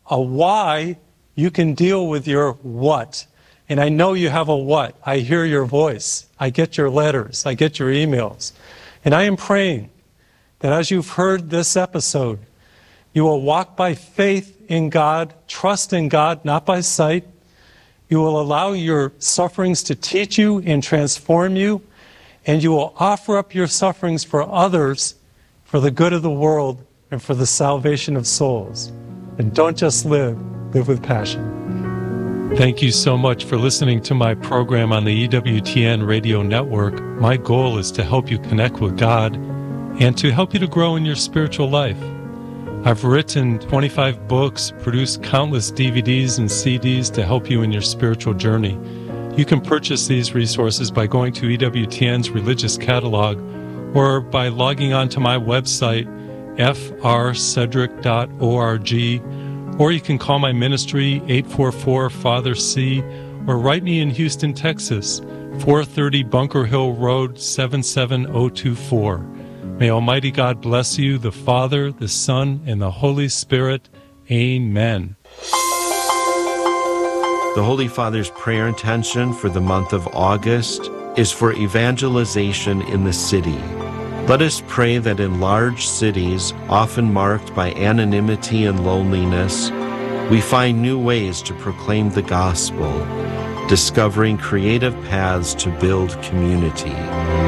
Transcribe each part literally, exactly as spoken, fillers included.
a why, you can deal with your what. And I know you have a what. I hear your voice. I get your letters. I get your emails. And I am praying that as you've heard this episode, you will walk by faith in God, trust in God, not by sight. You will allow your sufferings to teach you and transform you, and you will offer up your sufferings for others for the good of the world and for the salvation of souls. And don't just live, live with passion. Thank you so much for listening to my program on the E W T N radio network. My goal is to help you connect with God and to help you to grow in your spiritual life. I've written twenty-five books, produced countless D V Ds and C Ds to help you in your spiritual journey. You can purchase these resources by going to E W T N's religious catalog or by logging on to my website, f r cedric dot org, or you can call my ministry, eight four four, Father C, or write me in Houston, Texas, four thirty Bunker Hill Road, seven seven zero two four. May Almighty God bless you, the Father, the Son, and the Holy Spirit. Amen. The Holy Father's prayer intention for the month of August is for evangelization in the city. Let us pray that in large cities, often marked by anonymity and loneliness, we find new ways to proclaim the gospel, discovering creative paths to build community.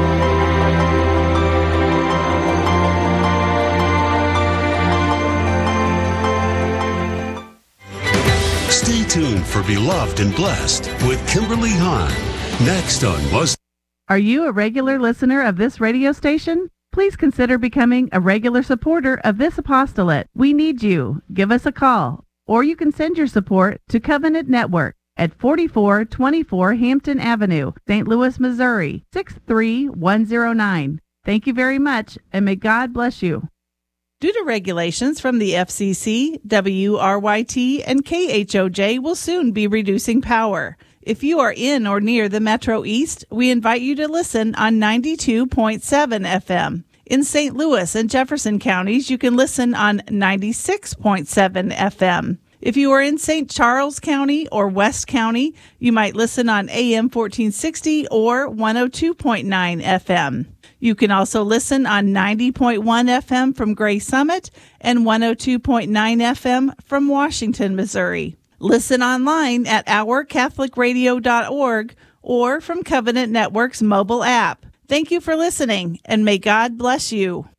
Stay tuned for Beloved and Blessed with Kimberly Hahn. Next on Was. Are you a regular listener of this radio station? Please consider becoming a regular supporter of this apostolate. We need you. Give us a call, or you can send your support to Covenant Network at forty-four twenty-four Hampton Avenue, Saint Louis, Missouri, six three one zero nine. Thank you very much, and may God bless you. Due to regulations from the F C C, W R Y T, and K H O J will soon be reducing power. If you are in or near the Metro East, we invite you to listen on ninety-two point seven F M. In Saint Louis and Jefferson counties, you can listen on ninety-six point seven F M. If you are in Saint Charles County or West County, you might listen on A M fourteen sixty or one oh two point nine F M. You can also listen on ninety point one F M from Gray Summit and one oh two point nine F M from Washington, Missouri. Listen online at our catholic radio dot org or from Covenant Network's mobile app. Thank you for listening, and may God bless you.